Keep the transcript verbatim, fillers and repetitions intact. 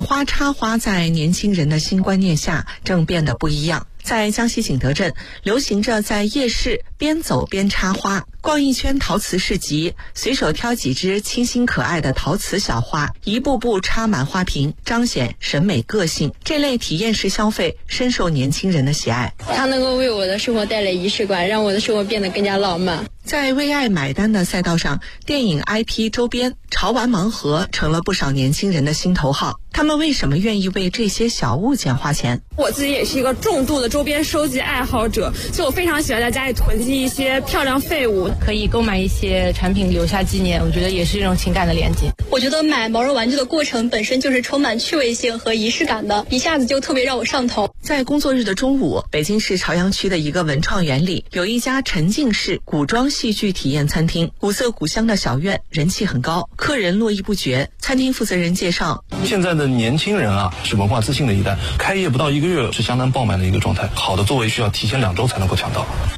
花插花在年轻人的新观念下正变得不一样。在江西景德镇，流行着在夜市边走边插花，逛一圈陶瓷市集，随手挑几只清新可爱的陶瓷小花，一步步插满花瓶，彰显审美个性。这类体验式消费深受年轻人的喜爱。 它能够为我的生活带来仪式感，让我的生活变得更加浪漫。 在为爱买单的赛道上，电影 I P 周边潮玩盲盒成了不少年轻人的心头好。他们为什么愿意为这些小物件花钱？ 我自己也是一个重度的周边收集爱好者，所以我非常喜欢在家里囤积一些漂亮废物， 可以购买一些产品留下纪念，我觉得也是一种情感的连接。 我觉得买毛绒玩具的过程本身就是充满趣味性和仪式感的，一下子就特别让我上头。 在工作日的中午，北京市朝阳区的一个文创园里，有一家沉浸式古装戏剧体验餐厅，古色古香的小院人气很高，客人络绎不绝。餐厅负责人介绍， 现在的年轻人啊，是文化自信的一代，开业不到一个月是相当爆满的一个状态，好的座位需要提前两周才能够抢到。